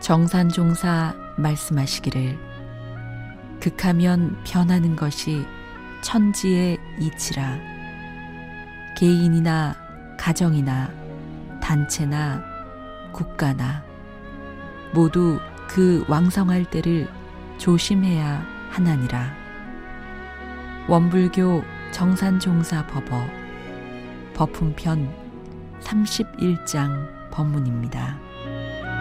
정산종사 말씀하시기를 극하면 변하는 것이 천지의 이치라. 개인이나 가정이나 단체나 국가나 모두 그 왕성할 때를 조심해야 하나니라. 원불교 정산종사 법어 법훈편 31장 법문입니다.